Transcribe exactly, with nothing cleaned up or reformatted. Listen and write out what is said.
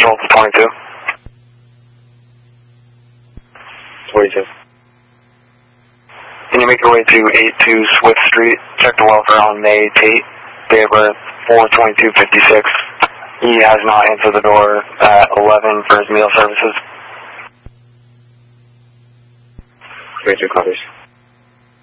Central to twenty-two. twenty-two. Can you make your way to eighty-two Swift Street? Check the welfare on May eighth, date of birth four twenty-two fifty-six. He has not answered the door at eleven for his meal services. twenty-two copies.